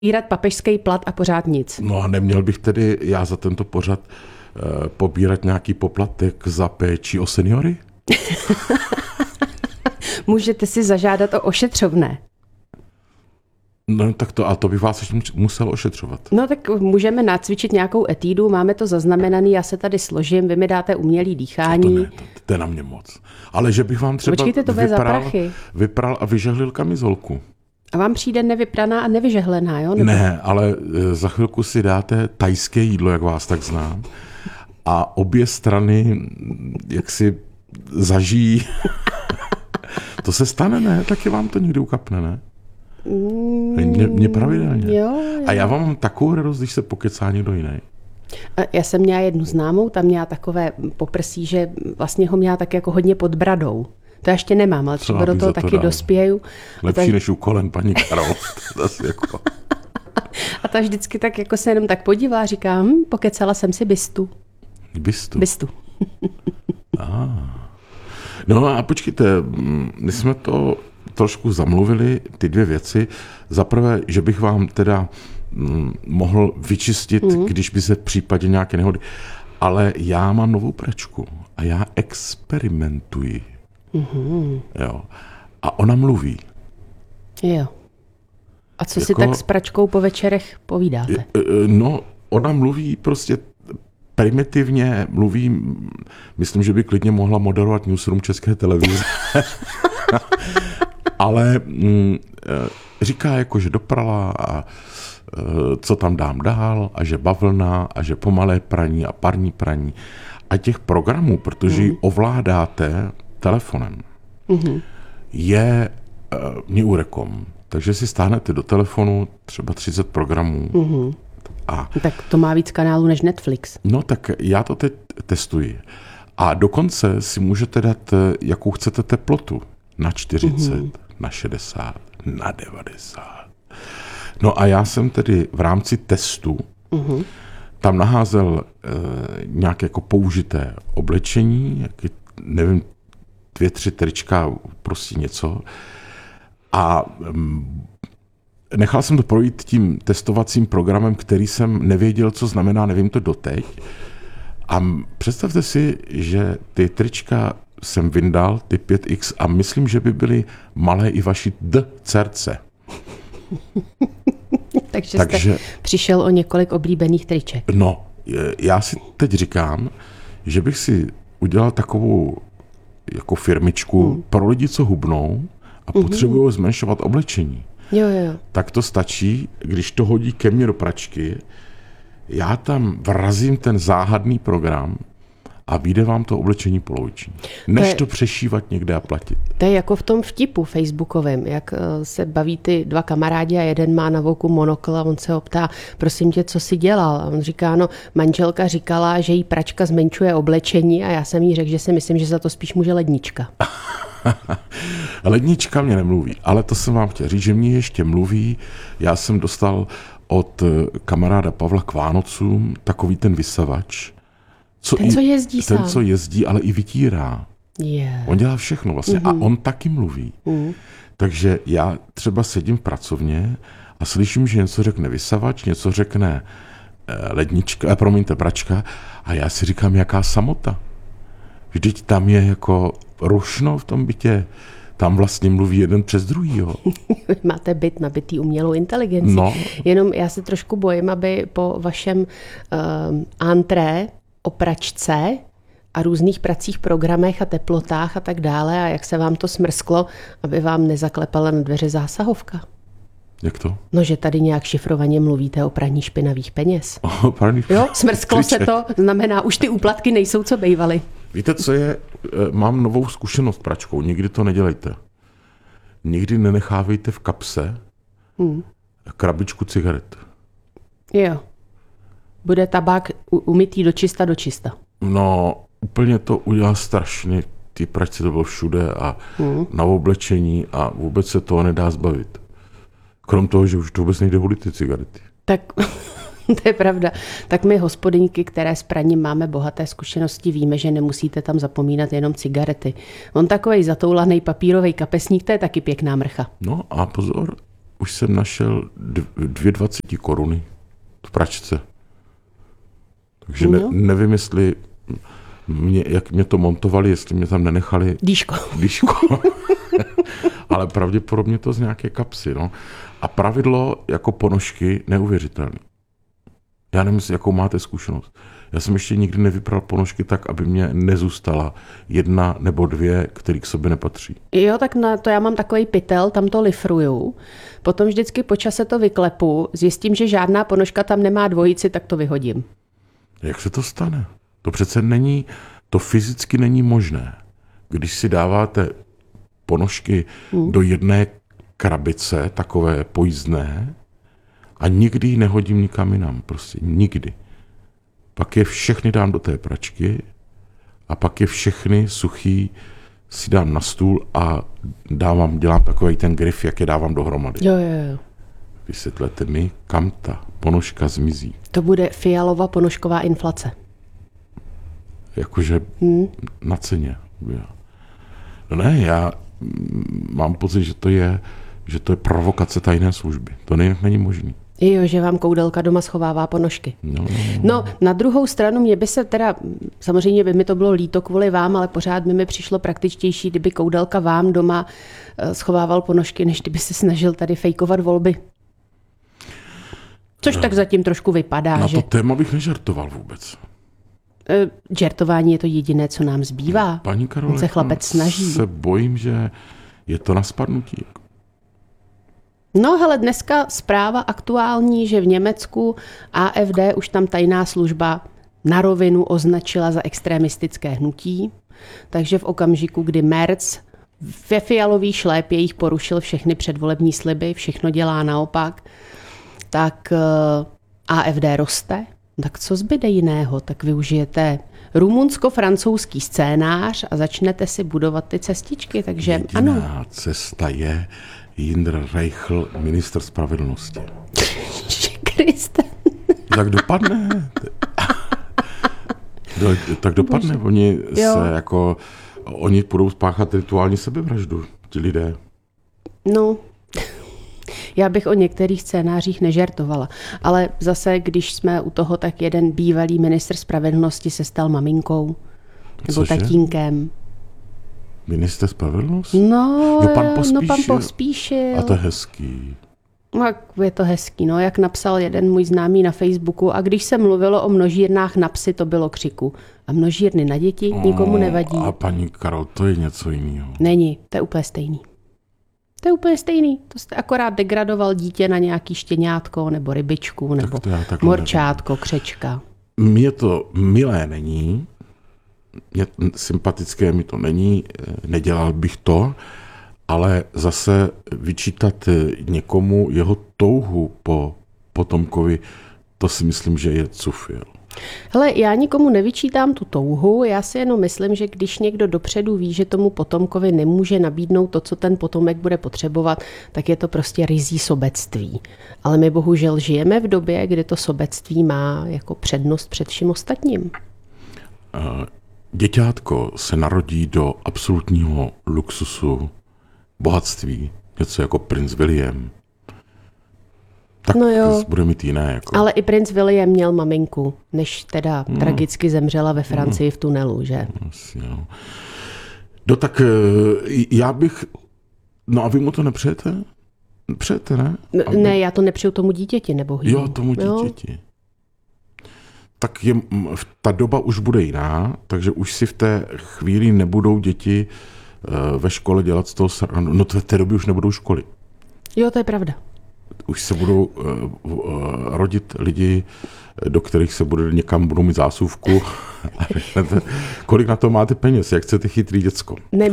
pobírat papežský plat a pořád nic. No a neměl bych tedy já za tento pořad pobírat nějaký poplatek za péči o seniory? Můžete si zažádat o ošetřovné. No tak to bych vás ještě musel ošetřovat. No tak můžeme nacvičit nějakou etídu, máme to zaznamenaný, já se tady složím, vy mi dáte umělý dýchání. To ne, to je na mě moc. Ale že bych vám třeba Počkejte, to vypral a vyžehlil kamizolku. A vám přijde nevypraná a nevyžehlená, jo? Nebo... Ne, ale za chvilku si dáte thajské jídlo, jak vás tak znám. A obě strany jak si zažijí. To se stane, ne? Taky vám to někdy ukapne, ne? Mě pravidelně. Jo. A já vám mám takovou radost, když se pokecá někdo jiný. Já jsem měla jednu známou, tam měla takové poprsí, že vlastně ho měla tak jako hodně pod bradou. To já ještě nemám, ale třeba do toho taky dospěju. Lepší než u kolen, paní Karol. Jako... A ta vždycky tak jako se jenom tak podívá a říká, pokecala jsem si bistu. Bistu. No a počkejte, my jsme to trošku zamluvili, ty dvě věci. Za prvé, že bych vám teda mohl vyčistit, když by se v případě nějaké nehody. Ale já mám novou pračku a já experimentuji. Jo. A ona mluví. Jo. A co si tak s pračkou po večerech povídáte? No, ona mluví prostě primitivně, mluví, myslím, že by klidně mohla moderovat newsroom České televize. Ale říká jako, že doprala a co tam dám dál a že bavlna a že pomalé praní a parní praní. A těch programů, protože ji ovládáte telefonem, je Neurekom. Takže si stáhnete do telefonu třeba 30 programů. A tak to má víc kanálů než Netflix. No tak já to teď testuji. A dokonce si můžete dát, jakou chcete teplotu. Na 40, na 60, na 90. No a já jsem tedy v rámci testu tam naházel nějaké jako použité oblečení, nevím, 2-3 trička, prostě něco. A nechal jsem to projít tím testovacím programem, který jsem nevěděl, co znamená, nevím to doteď. A představte si, že ty trička jsem vyndal, ty 5X, a myslím, že by byly malé i vaši dcerce. Takže jste přišel o několik oblíbených triček. No, já si teď říkám, že bych si udělal takovou jako firmičku pro lidi, co hubnou a potřebují zmenšovat oblečení. Jo. Tak to stačí, když to hodí ke mně do pračky, já tam vrazím ten záhadný program a vyjde vám to oblečení poloviční. Než to přešívat někde a platit. To je jako v tom vtipu facebookovém, jak se baví ty dva kamarádi a jeden má na voku monokl a on se ho ptá, prosím tě, co jsi dělal? A on říká, no, manželka říkala, že jí pračka zmenšuje oblečení a já jsem jí řekl, že si myslím, že za to spíš může lednička. Lednička mě nemluví, ale to jsem vám chtěl říct, že mě ještě mluví. Já jsem dostal od kamaráda Pavla k Vánocům takový ten vysavač. Ten, co jezdí, ale i vytírá. Yeah. On dělá všechno vlastně a on taky mluví. Takže já třeba sedím v pracovně a slyším, že něco řekne vysavač, něco řekne pračka a já si říkám, jaká samota. Vždyť tam je jako rušno v tom bytě. Tam vlastně mluví jeden přes druhýho. Máte byt nabitý umělou inteligencí. No. Jenom já se trošku bojím, aby po vašem antré o pračce a různých pracích, programech a teplotách a tak dále a jak se vám to smrsklo, aby vám nezaklepala na dveře zásahovka. Jak to? No, že tady nějak šifrovaně mluvíte o praní špinavých peněz. Jo, smrsklo se to, znamená, už ty úplatky nejsou, co bejvaly. Víte, co je? Mám novou zkušenost s pračkou. Nikdy to nedělejte. Nikdy nenechávejte v kapse krabičku cigaret. Jo. Bude tabák umytý do čista. No, úplně to udělá strašně. Ty pračce to bylo všude a na oblečení a vůbec se toho nedá zbavit. Krom toho, že už to vůbec nejde volit ty cigarety. Tak to je pravda. Tak my hospodyňky, které s praním máme bohaté zkušenosti, víme, že nemusíte tam zapomínat jenom cigarety. On takovej zatoulaný papírový kapesník, to je taky pěkná mrcha. No a pozor, už jsem našel 20 koruny v pračce. Takže nevím, jestli jak mě to montovali, jestli mě tam nenechali Dýško. Ale pravděpodobně to z nějaké kapsy. No. A pravidlo jako ponožky neuvěřitelné. Já nevím, jakou máte zkušenost. Já jsem ještě nikdy nevypral ponožky tak, aby mě nezůstala 1 nebo 2, které k sobě nepatří. Jo, tak na to já mám takový pytel, tam to lifruju, potom vždycky po čase to vyklepu, zjistím, že žádná ponožka tam nemá dvojici, tak to vyhodím. Jak se to stane? To přece není, to fyzicky není možné. Když si dáváte ponožky do jedné krabice, takové pojízdné, a nikdy ji nehodím nikam jinam, prostě nikdy. Pak je všechny dám do té pračky a pak je všechny suchý si dám na stůl a dělám takový ten grif, jak je dávám dohromady. Jo. Vysvětlete mi, kam ta ponožka zmizí. To bude Fialova ponožková inflace. Jakože na ceně. No ne, já mám pocit, že to je provokace tajné služby. To není možný. Jo, že vám Koudelka doma schovává ponožky. No, na druhou stranu mě by se teda, samozřejmě by mi to bylo líto kvůli vám, ale pořád by mi přišlo praktičtější, kdyby Koudelka vám doma schovával ponožky, než kdyby se snažil tady fejkovat volby. Což tak zatím trošku vypadá, na že... to téma bych nežartoval vůbec. Žertování je to jediné, co nám zbývá. Paní Karole, se chlapec snaží. Se bojím, že je to na spadnutí. No hele, dneska zpráva aktuální, že v Německu AfD už tam tajná služba na rovinu označila za extremistické hnutí, takže v okamžiku, kdy Merz ve fialových šlépějích porušil všechny předvolební sliby, všechno dělá naopak, tak AfD roste. Tak co zbyde jiného? Tak využijete rumunsko-francouzský scénář a začnete si budovat ty cestičky, takže jediná ano. Cesta je Jindr Reichl, ministr spravedlnosti. Kriste. Tak dopadne. Tak dopadne. Oni budou spáchat rituální sebevraždu, ti lidé. No, já bych o některých scénářích nežertovala. Ale zase, když jsme u toho, tak jeden bývalý ministr spravedlnosti se stal maminkou. Nebo tatínkem. Minister spravedlnosti? No, pan Pospíšil. A to je hezký. Je to hezký, no, jak napsal jeden můj známý na Facebooku. A když se mluvilo o množírnách na psy, to bylo křiku. A množírny na děti nikomu nevadí. A paní Karol, to je něco jiného. Není, to je úplně stejný. To je úplně stejný. To jste akorát degradoval dítě na nějaký štěňátko, nebo rybičku, nebo morčátko, křečka. Mně to milé není, sympatické mi to není, nedělal bych to, ale zase vyčítat někomu jeho touhu po potomkovi, to si myslím, že je cufil. Hele, já nikomu nevyčítám tu touhu, já si jenom myslím, že když někdo dopředu ví, že tomu potomkovi nemůže nabídnout to, co ten potomek bude potřebovat, tak je to prostě ryzí sobectví. Ale my bohužel žijeme v době, kdy to sobectví má jako přednost před vším ostatním. Děťátko se narodí do absolutního luxusu, bohatství, něco jako princ William. Tak bude mít jiné. Jako. Ale i princ William měl maminku, než teda tragicky zemřela ve Francii v tunelu, že? No. No tak já bych... No a vy mu to nepřejete? Přejete, ne? Ne, já to nepřeju tomu dítěti, nebo Jo, tomu dítěti. Tak ta doba už bude jiná, takže už si v té chvíli nebudou děti ve škole dělat z toho srandu. No v té době už nebudou školy. Jo, to je pravda. Už se budou rodit lidi, do kterých se někam budou mít zásuvku. Kolik na to máte peněz? Jak chcete chytrý děcko? Ne,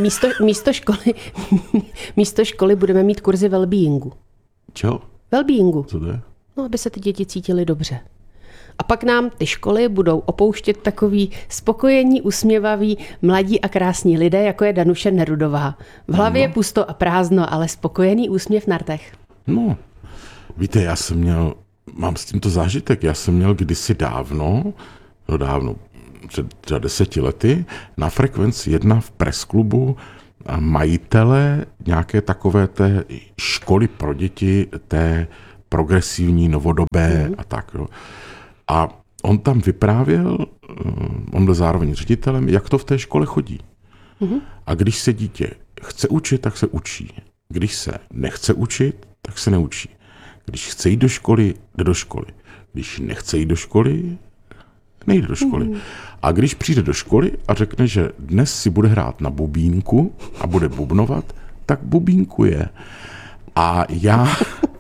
místo školy budeme mít kurzy wellbeingu. Čeho? Wellbeingu. Co to je? No, aby se ty děti cítily dobře. A pak nám ty školy budou opouštět takový spokojení, usměvaví, mladí a krásní lidé, jako je Danuše Nerudová. V hlavě je pusto a prázdno, ale spokojený úsměv na rtech. No, víte, mám s tímto zážitek, já jsem měl kdysi dávno, před 10 lety, na Frekvenci 1 v Press klubu majitele nějaké takové té školy pro děti, té progresivní, novodobé a tak. Jo. A on tam vyprávěl, on byl zároveň ředitelem, jak to v té škole chodí. A když se dítě chce učit, tak se učí. Když se nechce učit, tak se neučí. Když chce jít do školy, jde do školy. Když nechce jít do školy, nejde do školy. A když přijde do školy a řekne, že dnes si bude hrát na bubínku a bude bubnovat, tak bubínkuje. A já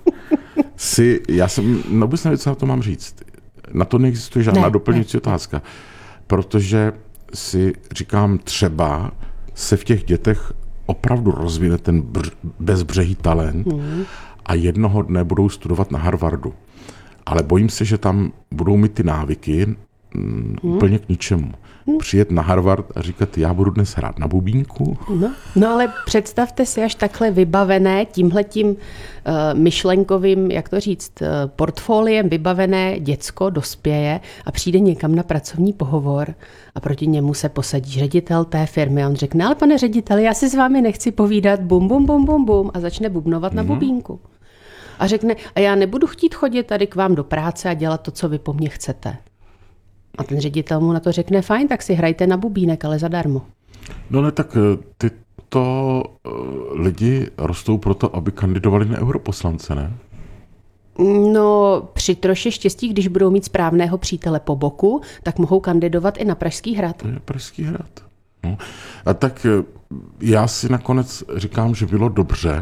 jsem vůbec nevím, co na to mám říct. Na to neexistuje žádná doplňující otázka. Protože si říkám, třeba se v těch dětech opravdu rozvine ten bezbřehý talent a jednoho dne budou studovat na Harvardu. Ale bojím se, že tam budou mít ty návyky úplně k ničemu. Přijet na Harvard a říkat, já budu dnes hrát na bubínku. No ale představte si až takhle vybavené tímhletím myšlenkovým, jak to říct, portfoliem vybavené děcko dospěje a přijde někam na pracovní pohovor a proti němu se posadí ředitel té firmy a on řekne, ale pane řediteli, já si s vámi nechci povídat, bum, bum, bum, bum, bum a začne bubnovat na bubínku. A řekne, a já nebudu chtít chodit tady k vám do práce a dělat to, co vy po mně chcete. A ten ředitel mu na to řekne, fajn, tak si hrajte na bubínek, ale zadarmo. No ne, tak tyto lidi rostou proto, aby kandidovali na europoslance, ne? No, při troše štěstí, když budou mít správného přítele po boku, tak mohou kandidovat i na Pražský hrad. To je Pražský hrad. No. A tak já si nakonec říkám, že bylo dobře,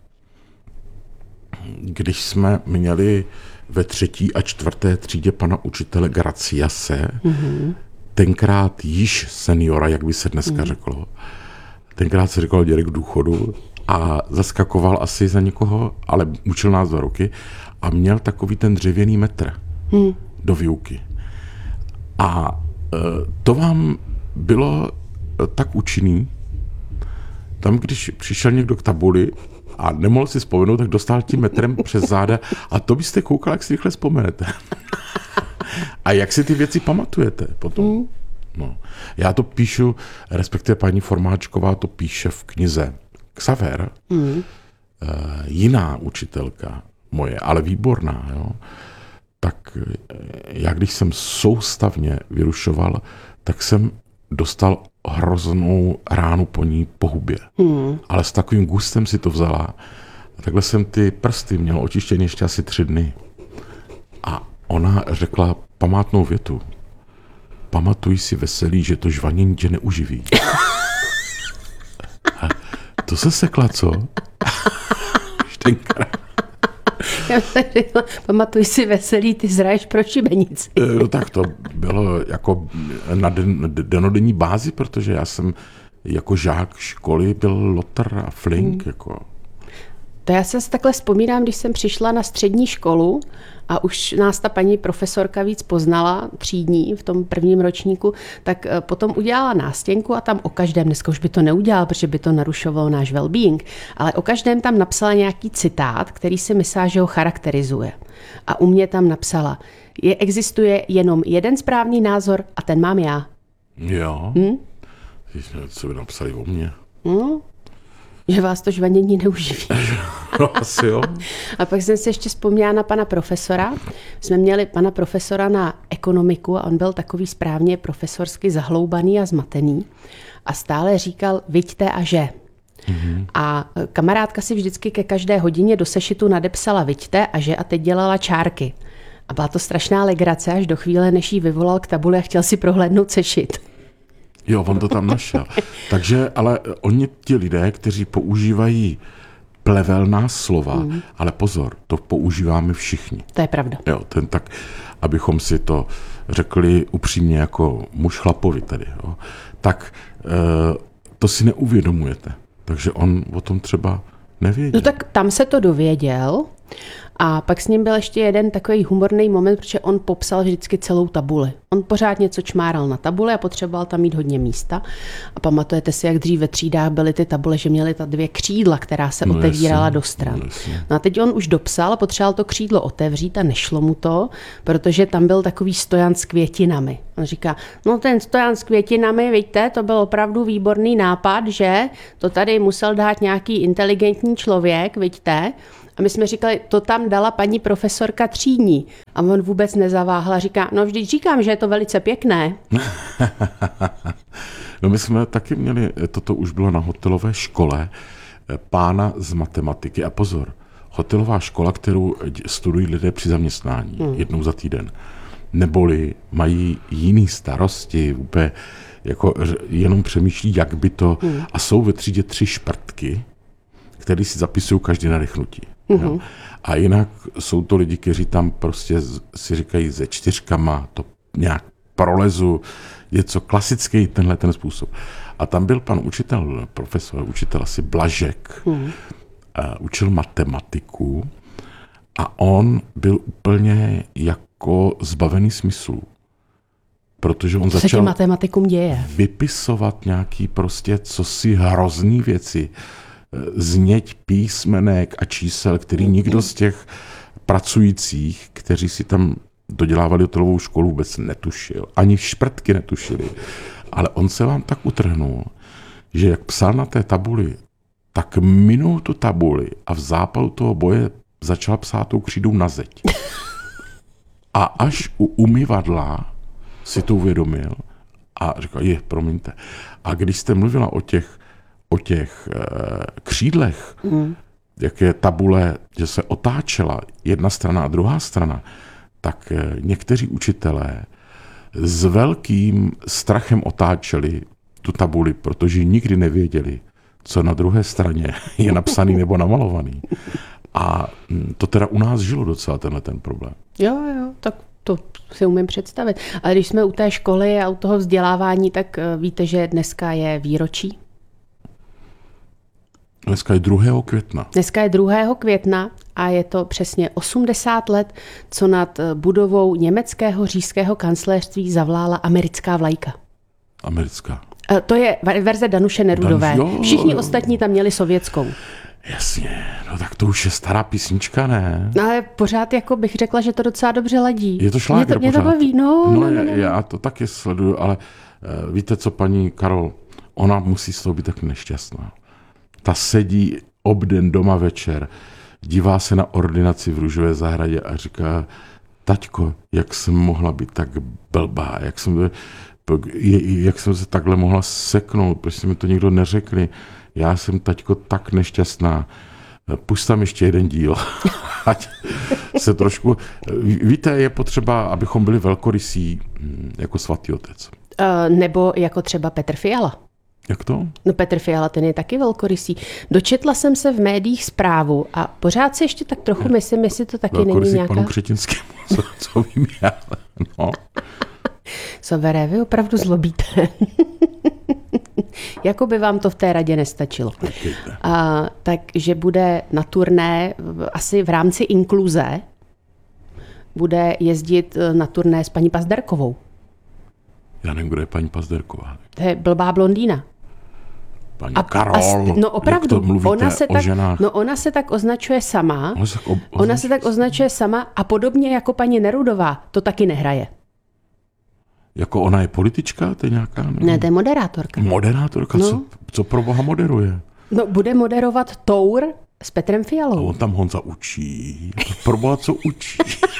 když jsme měli ve 3. a 4. třídě pana učitele Graciase, tenkrát již seniora, jak by se dneska řeklo. Tenkrát se říkalo dělek důchodu a zaskakoval asi za někoho, ale učil nás 2 roky a měl takový ten dřevěný metr do výuky. A to vám bylo tak účinný, tam, když přišel někdo k tabuli a nemohl si vzpomenout, tak dostal tím metrem přes záda a to byste koukal, jak si rychle vzpomenete. A jak si ty věci pamatujete potom? No. Já to píšu, respektive paní Formáčková to píše v knize Xaver, jiná učitelka moje, ale výborná, jo? Tak já když jsem soustavně vyrušoval, tak jsem dostal hroznou ránu po ní po hubě. Ale s takovým gustem si to vzala. A takhle jsem ty prsty měl očištěny ještě asi 3 dny. A ona řekla památnou větu. Pamatuj si veselý, že to žvanění tě neuživí. A to se sekla, co? Tenkrát. Já jsem řekla, pamatuj si veselý, ty zraješ pro šibenici. No tak to bylo jako na denodenní bázi, protože já jsem jako žák školy byl lotr a flink. Jako. To já se takhle vzpomínám, když jsem přišla na střední školu a už nás ta paní profesorka víc poznala, třídní v tom 1. ročníku, tak potom udělala nástěnku a tam o každém, dneska už by to neudělal, protože by to narušovalo náš well-being, ale o každém tam napsala nějaký citát, který si myslela, že ho charakterizuje. A u mě tam napsala, existuje jenom jeden správný názor a ten mám já. Jo? Co by napsali o mně? No, že vás to žvanění neuživí. No, asi jo. A pak jsem si ještě vzpomněla na pana profesora. Jsme měli pana profesora na ekonomiku a on byl takový správně profesorsky zahloubaný a zmatený. A stále říkal, viďte a že. A kamarádka si vždycky ke každé hodině do sešitu nadepsala viďte a že a teď dělala čárky. A byla to strašná legrace až do chvíle, než jí vyvolal k tabuli a chtěl si prohlédnout sešit. Jo, on to tam našel. Takže, ale oni ti lidé, kteří používají plevelná slova, ale pozor, to používáme všichni. To je pravda. Jo, ten tak, abychom si to řekli upřímně jako muž chlapovi tady, jo, tak to si neuvědomujete. Takže on o tom třeba nevěděl. No tak tam se to dověděl A pak s ním byl ještě jeden takový humorný moment, protože on popsal vždycky celou tabuli. On pořád něco čmáral na tabuli a potřeboval tam mít hodně místa. A pamatujete si, jak dřív ve třídách byly ty tabule, že měly ta 2 křídla, která se otevírala do stran. No a teď on už dopsal a potřeboval to křídlo otevřít a nešlo mu to, protože tam byl takový stojan s květinami. On říká, no ten stojan s květinami, vidíte, to byl opravdu výborný nápad, že to tady musel dát nějaký inteligentní člověk, vidíte. A my jsme říkali, to tam dala paní profesorka třídní. A on vůbec nezaváhal a říká, no vždyť říkám, že je to velice pěkné. No my jsme taky měli, toto už bylo na hotelové škole, pána z matematiky. A pozor, hotelová škola, kterou studují lidé při zaměstnání jednou za týden. Neboli mají jiný starosti, úplně jako jenom přemýšlí, jak by to... A jsou ve třídě 3 šprtky, který si zapisují každý na dechnutí. Jo? A jinak jsou to lidi, kteří tam prostě si říkají se 4, to nějak prolezu, něco klasický tenhle ten způsob. A tam byl pan učitel, učitel asi Blažek, učil matematiku a on byl úplně jako zbavený smyslu. Protože on začal matematikům děje. Vypisovat nějaký prostě cosi hrozný věci, zněť písmenek a čísel, který nikdo z těch pracujících, kteří si tam dodělávali hotelovou školu, vůbec netušil. Ani šprtky netušili. Ale on se vám tak utrhnul, že jak psal na té tabuli, tak minul tu tabuli a v zápalu toho boje začal psát tou křídou na zeď. A až u umyvadla si to uvědomil a říkal, promiňte. A když jste mluvila o těch křídlech, jak je tabule, že se otáčela jedna strana a druhá strana, tak někteří učitelé s velkým strachem otáčeli tu tabuli, protože nikdy nevěděli, co na druhé straně je napsaný nebo namalovaný. A to teda u nás žilo docela ten problém. Jo, tak to si umím představit. Ale když jsme u té školy a u toho vzdělávání, tak víte, že dneska je výročí? Dneska je 2. května. Dneska je 2. května a je to přesně 80 let, co nad budovou německého říšského kancléřství zavlála americká vlajka. Americká. To je verze Danuše Nerudové. Všichni ostatní tam měli sovětskou. Jasně, no tak to už je stará písnička, ne? Ale pořád jako bych řekla, že to docela dobře ladí. Je to šláger Mě to baví, no. Já to taky sleduju, ale víte co, paní Karol, ona musí z toho být tak nešťastná. Ta sedí obden doma večer, dívá se na ordinaci v Růžové zahradě a říká, taťko, jak jsem mohla být tak blbá, jak jsem se takhle mohla seknout, protože mi to nikdo neřekli. Já jsem, taťko, tak nešťastná. Pusť tam ještě jeden díl. Ať se trošku... Víte, je potřeba, abychom byli velkorysí jako svatý otec. Nebo jako třeba Petr Fiala. Jak to? No Petr Fiala, ten je taky velkorysý. Dočetla jsem se v médiích zprávu a pořád si ještě tak trochu myslím, jestli to taky není nějaká... panu Křetinskému, co vím já. No. Sovere, vy opravdu zlobíte. Jako by vám to v té radě nestačilo. Takže bude na turné, asi v rámci inkluze, bude jezdit na turné s paní Pazderkovou. Já nevím, kdo je paní Pazderková. To je blbá blondýna. Paní Karol, no opravdu, jak to mluvíte o ženách? No ona se tak označuje sama. Ona se tak označuje sama a podobně jako paní Nerudová to taky nehraje. Jako ona je politička? To je nějaká? Ne, to je moderátorka. Moderátorka? No. Co pro boha moderuje? No bude moderovat Tour s Petrem Fialou. A on tam Honza učí. Pro boha, co učí?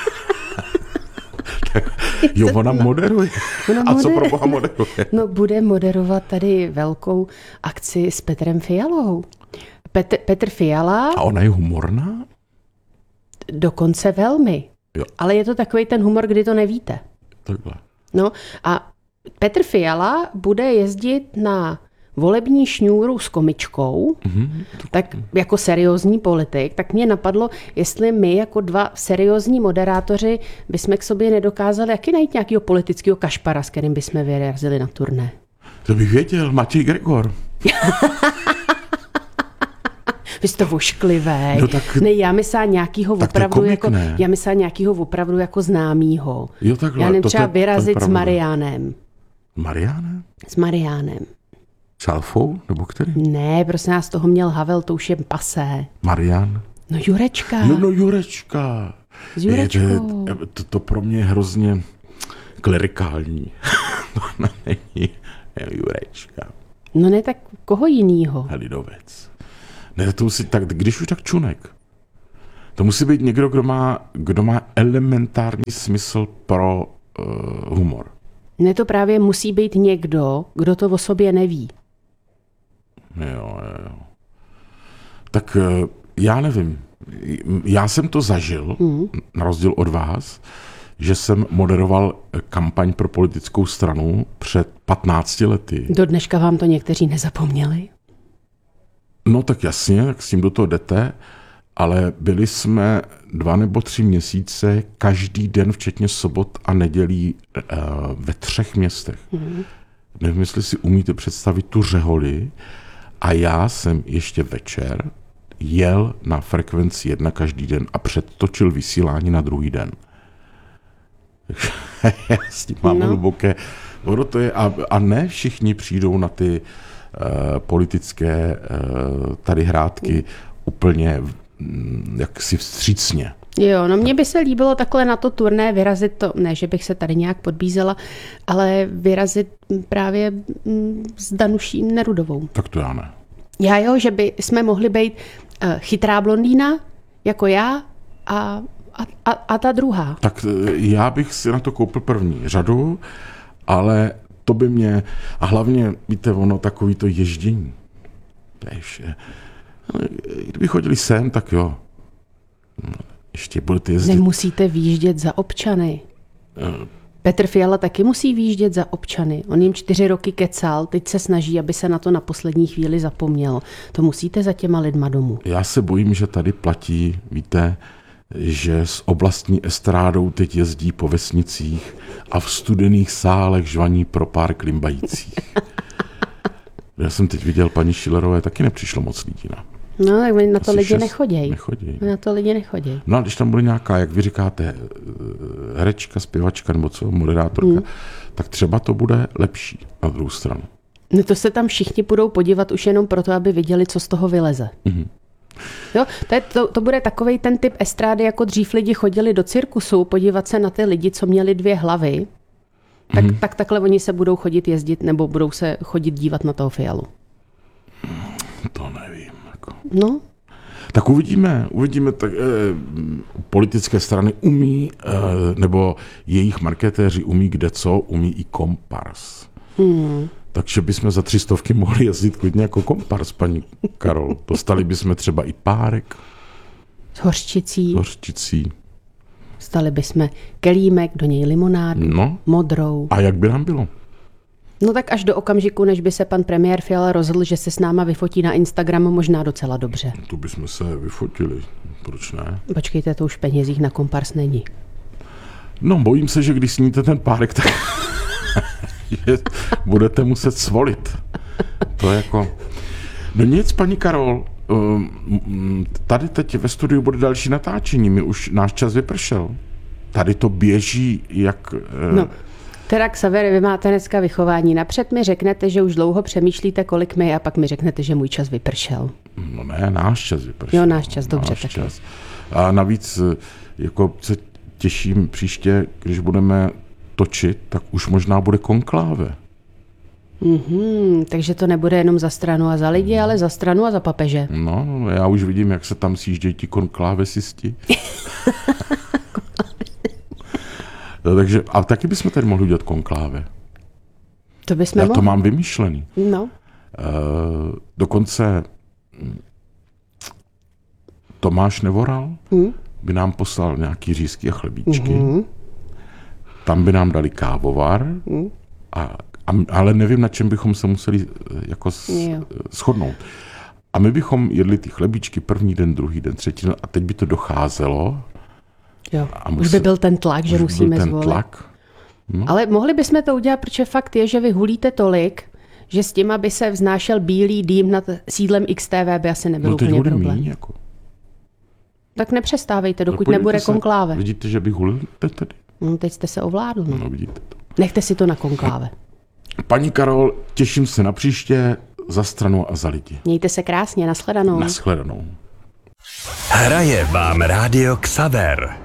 Jo, ona moderuje. A co pro boha moderuje? No bude moderovat tady velkou akci s Petrem Fialou. Petr Fiala... A ona je humorná? Dokonce velmi. Jo. Ale je to takový ten humor, kdy to nevíte. Takhle. No a Petr Fiala bude jezdit na volební šňůru s komičkou, tak jako seriózní politik, tak mě napadlo, jestli my jako 2 seriózní moderátoři bychom k sobě nedokázali jaký najít nějakého politického kašpara, s kterým bychom vyrazili na turné. To bych věděl, Matěj Gregor. Vy jste vošklivý. No tak- Ne, já myslím nějakýho Tak to je opravdu komik, jako, ne? já myslím nějakýho opravdu jako známýho. Jo, takhle, Já nevím, to třeba je- to je vyrazit s pravda. Mariánem. Mariánem? S Mariánem. Čalfou? Nebo který? Ne, prosím nás, toho měl Havel, to už je pasé. Marián? No Jurečka. No Jurečka. S Jurečkou. To pro mě je hrozně klerikální. To není Jurečka. No ne, tak koho jinýho? Lidovec. Ne, to musí tak, když už tak Čunek. To musí být někdo, kdo má elementární smysl pro humor. Ne, to právě musí být někdo, kdo to o sobě neví. Jo. Tak já nevím. Já jsem to zažil, na rozdíl od vás, že jsem moderoval kampaň pro politickou stranu před 15 lety. Do dneška vám to někteří nezapomněli? No tak jasně, tak s tím do toho jdete, ale byli jsme 2 nebo 3 měsíce každý den, včetně sobot a nedělí ve 3 městech. Nevím, jestli si umíte představit tu řeholi. A já jsem ještě večer jel na Frekvenci 1 každý den a předtočil vysílání na druhý den. Já s tím mám hluboké. Ono to je, a ne všichni přijdou na ty politické tady hrátky úplně jaksi vstřícně. Jo, no mně by se líbilo takhle na to turné vyrazit to, ne, že bych se tady nějak podbízela, ale vyrazit právě s Danuší Nerudovou. Tak to já ne. Já jo, že by jsme mohli být chytrá blondýna, jako já, a ta druhá. Tak já bych si na to koupil první řadu, ale to by mě, a hlavně, víte, ono takový to ježdění. Kdyby chodili sem, tak jo. Ještě budete jezdit. Nemusíte výjíždět za občany. Petr Fiala taky musí výjíždět za občany. On jim 4 roky kecal, teď se snaží, aby se na to na poslední chvíli zapomněl. To musíte za těma lidma domů. Já se bojím, že tady platí, víte, že s oblastní estrádou teď jezdí po vesnicích a v studených sálech žvaní pro pár klimbajících. Já jsem teď viděl paní Schillerové, taky nepřišlo moc lidí. No, tak na to Asi lidi 6 nechodějí. nechodí. Na to lidi nechodějí. No a když tam bude nějaká, jak vy říkáte, herečka, zpěvačka nebo co, moderátorka, tak třeba to bude lepší na druhou stranu. No to se tam všichni budou podívat už jenom proto, aby viděli, co z toho vyleze. Jo, to bude takovej ten typ estrády, jako dřív lidi chodili do cirkusu, podívat se na ty lidi, co měli 2 hlavy, tak takhle oni se budou chodit jezdit, nebo budou se chodit dívat na toho Fialu. To nevím. Jako. No. Tak uvidíme, tak politické strany umí, nebo jejich marketéři umí kdeco, umí i kompars. Takže bychom za 300 mohli jezdit klidně jako kompars, paní Karol. Dostali bychom třeba i párek. S hořčicí. Stali bychom kelímek, do něj limonádu, modrou. A jak by nám bylo? No tak až do okamžiku, než by se pan premiér Fiala rozhodl, že se s náma vyfotí na Instagram, možná docela dobře. Tu bychom se vyfotili. Proč ne? Počkejte, to už v penězích na kompars není. No, bojím se, že když sníte ten párek, tak že budete muset svolit. To je jako... No nic, paní Karol, tady teď ve studiu bude další natáčení, už náš čas vypršel. Tady to běží jak... No, teda Xaver, vy máte dneska vychování. Napřed mi řeknete, že už dlouho přemýšlíte, kolik mi, a pak mi řeknete, že můj čas vypršel. No ne, náš čas vypršel. Jo, náš čas, dobře. Náš čas. A navíc jako se těším příště, když budeme točit, tak už možná bude konkláve. Takže to nebude jenom za stranu a za lidi, ale za stranu a za papeže. No, já už vidím, jak se tam sjíždějí ti konklávesisti. Takže, a taky bychom tady mohli udělat konkláve. To bychom Já mohli. to mám vymyšlený. No. Dokonce Tomáš Nevoral by nám poslal nějaký řízky a chlebíčky. Tam by nám dali kávovar, ale nevím, na čem bychom se museli jako shodnout. A my bychom jedli ty chlebíčky první den, druhý den, třetí den a teď by to docházelo. Jo. Už by byl ten tlak, že musíme zvolit. Tlak. No. Ale mohli bychom to udělat, protože fakt je, že vy hulíte tolik, Že s tím, aby se vznášel bílý dým nad sídlem XTV, by asi nebyl úplně problém. Míň, jako. Tak nepřestávejte, dokud nebude konkláve. Vidíte, že bych hulil tady? Teď jste se ovládl. No, vidíte to. Nechte si to na konkláve. Paní Karol, těším se na příště za Stranu a za lidi. Mějte se krásně, nashledanou. Nashledanou. Hraje vám Rádio Xaver.